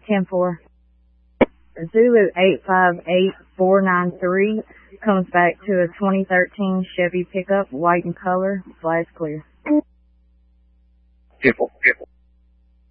10-4. Zulu 858493 comes back to a 2013 Chevy pickup, white in color, flags clear. 10-4.